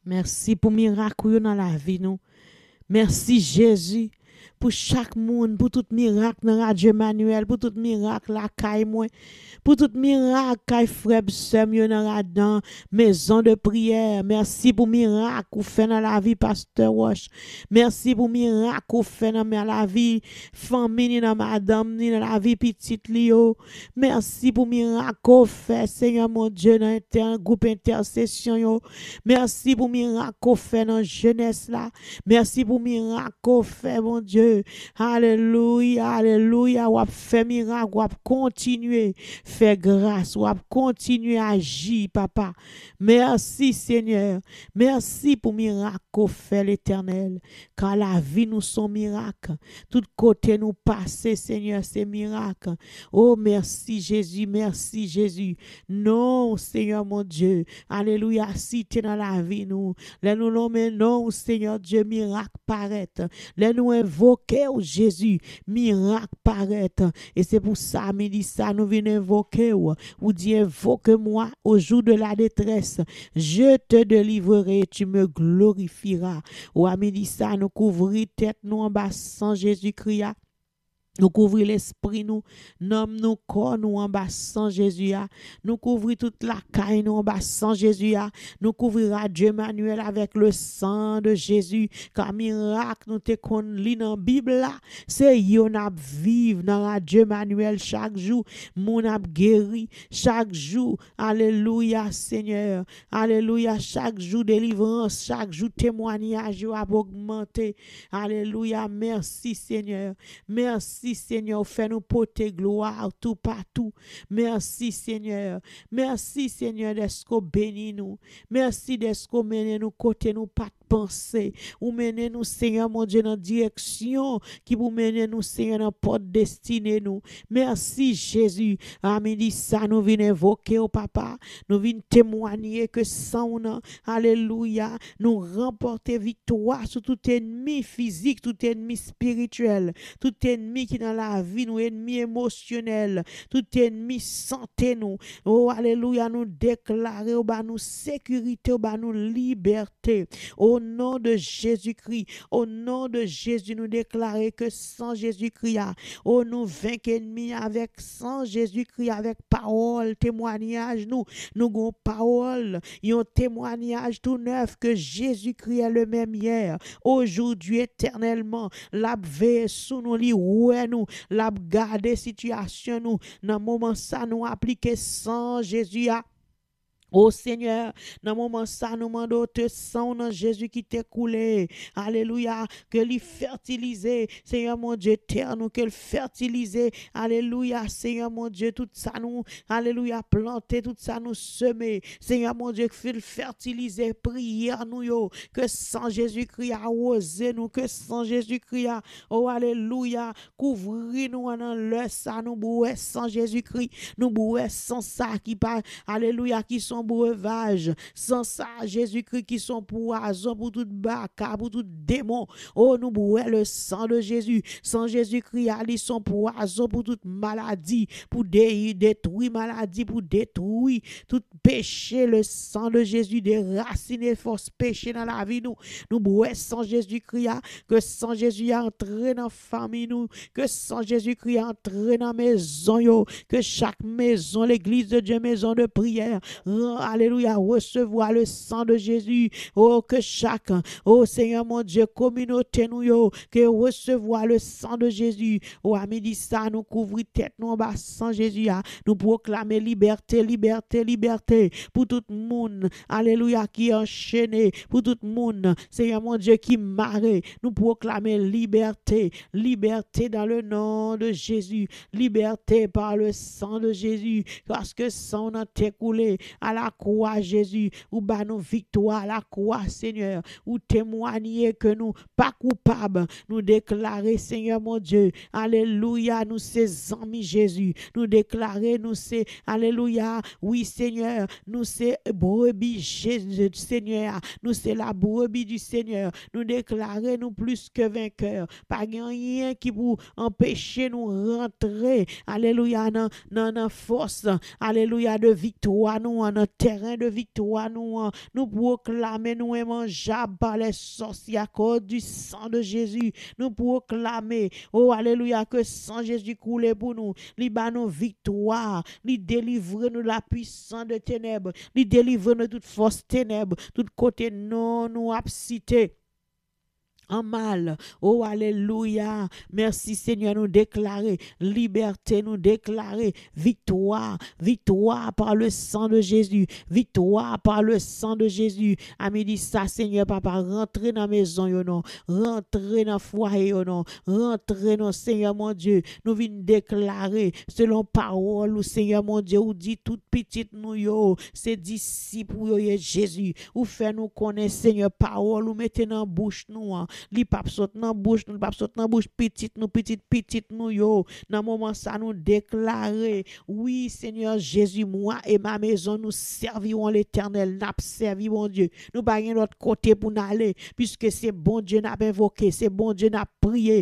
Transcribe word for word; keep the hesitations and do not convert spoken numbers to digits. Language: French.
Merci pour miracle dans la vie nous. Merci Jésus pour chaque monde, pour tout miracle dans Radio Manuel, pour tout miracle la caille moi, pour tout miracle caille frère sœur dans la dans maison de prière. Merci pour miracle qu'on fait dans la vie pasteur Wash. Merci pour miracle qu'on fait dans la vie famille dans madame ni dans la vie petite Lio. Merci pour miracle qu'on fait Seigneur mon Dieu dans un groupe intercession yo. Merci pour miracle qu'on fait dans jeunesse là. Merci pour miracle qu'on fait mon Dieu. Alléluia, alléluia. Ou fait miracle, ou continuer faire grâce, ou continuer à agir, papa. Merci Seigneur. Merci pour miracle qu'on fait l'Éternel. Quand la vie nous sont miracle, tout côté nous passer, Seigneur, c'est miracle. Oh, merci Jésus, merci Jésus. Non, Seigneur mon Dieu. Alléluia, si tu es dans la vie, nous. Là, nous nommons non, Seigneur Dieu, miracle paraît. Là, nous invoquer au Jésus, miracle paraît. Et c'est pour ça, midi ça, nous venons invoquer ou, ou dit invoque-moi au jour de la détresse. Je te délivrerai, tu me glorifieras. Ou à midi ça, nous couvrir tête nous en bas sans Jésus-Christ. Nous couvrir l'esprit, nous, nomme nous corps, nous en bas sans Jésus. Nous couvrir toute la caille, nous en bas sans Jésus. Nous couvrir Dieu Manuel avec le sang de Jésus. Car miracle, nous te qu'on lit dans la Bible là. C'est yon ap vive dans Dieu Manuel chaque jour. Mon ap guéri chaque jour. Alléluia, Seigneur. Alléluia, chaque jour délivrance, chaque jour témoignage a augmenté. Alléluia, merci Seigneur. Merci. Merci Seigneur, fais-nous porter gloire tout partout. Merci Seigneur. Merci Seigneur d'être béni nous. Merci d'être mené nous côté nous pas penser ou mener nous Seigneur mon Dieu dans direction qui vous mener nous Seigneur dans porte destinée nous. Merci Jésus. Amen. Ça nous vient invoquer au papa, nous vient témoigner que sans nous, alléluia, nous remporter victoire sur tout ennemi physique, tout ennemi spirituel, tout ennemi qui dans la vie nous ennemi émotionnel, tout ennemi santé nous. Oh alléluia, nous déclarer au bas nous sécurité, au bas nous liberté. Au nom de Jésus-Christ, au nom de Jésus, nous déclarer que sans Jésus-Christ, oh, nous vaincre ennemi avec sans Jésus-Christ, avec parole, témoignage, nous, nous avons parole, un témoignage tout neuf que Jésus-Christ est le même hier, aujourd'hui, éternellement, l'a veille sous nous, li ouais nous, l'a garder situation nous, dans le moment ça, nous appliquer sans Jésus. Oh Seigneur, dans le moment ça, nous demandons te sang dans Jésus qui t'est coulé. Alléluia. Que lui fertiliser. Seigneur mon Dieu, terre nous, que le fertiliser. Alléluia. Seigneur mon Dieu, tout ça nous, alléluia, planter, tout ça nous semer. Seigneur mon Dieu, que le fertiliser, prière nous, yo. Que sans Jésus-Christ arroser nous, que sans Jésus-Christ, oh alléluia, couvrir nous en le ça, nous bouer sans Jésus-Christ, nous bouer sans ça qui parle, alléluia, qui sont breuvage, sans ça, Jésus-Christ qui sont poison pour tout baka, pour tout démon. Oh, nous bouillons le sang de Jésus. Sans Jésus-Christ, ils sont poison pour toute maladie, pour dé détruire maladie, pour détruire tout péché. Le sang de Jésus déraciner force péché dans la vie. Nous, nous bouillons sans Jésus-Christ, que sans Jésus entrer dans la famille, nous, que sans Jésus-Christ entrer dans la maison, yo, que chaque maison, l'église de Dieu, maison de prière, alléluia, recevoir le sang de Jésus. Oh, que chacun, oh Seigneur mon Dieu, communauté nous, yo, que recevoir le sang de Jésus. Oh, à midi ça, nous couvrir tête nous en bas sans Jésus. Nous proclamer liberté, liberté, liberté pour tout le monde. Alléluia, qui est enchaîné, pour tout le monde. Seigneur mon Dieu, qui marre. Nous proclamer liberté, liberté dans le nom de Jésus. Liberté par le sang de Jésus. Parce que sang n'a écoulé à la croix, Jésus, ou bah nous victoire à la croix, Seigneur, ou témoigner que nous pas coupables, nous déclarer, Seigneur mon Dieu, alléluia, nous ces amis Jésus, nous déclarer, nous c'est, alléluia, oui Seigneur, nous c'est brebis Jésus, Seigneur, nous c'est la brebis du Seigneur, nous déclarer, nous plus que vainqueurs, pas rien qui vous empêcher nous rentrer, alléluia, dans, dans, dans force, alléluia, de victoire, nous, en terrain de victoire, nous, hein, nous proclamer, nous immangeables par les sorciers à cause du sang de Jésus. Nous proclamer, oh alléluia, que sang Jésus coulé pour nous. Li ba nous victoire, li délivre nous de la puissance de ténèbres, li délivre nous de toute force ténèbres, tout côté non nous abcité. En mal. Oh, alléluia. Merci Seigneur, nous déclarer liberté, nous déclarer victoire, victoire par le sang de Jésus, victoire par le sang de Jésus. Ami dit ça, Seigneur, papa, rentrez dans la maison, yo non, rentrez dans le foyer, yo non, rentrez dans Seigneur mon Dieu. Nous venons déclarer selon parole, ou Seigneur mon Dieu, ou dit toute petite nous, yo, c'est disciples, yo, Jésus, ou fait nous connaître, Seigneur, parole, ou mettez dans la bouche nous, hein. Li pap sot nan bouche nous, pap sot nan bouche petite nous, petite petite nous yo. Dans moment ça nous déclarer, oui Seigneur Jésus, moi et ma maison nous servirons l'Éternel, n'a servi mon Dieu. Nous pas rien l'autre côté pour n'aller puisque c'est bon Dieu n'a invoqué, c'est bon Dieu n'a prié.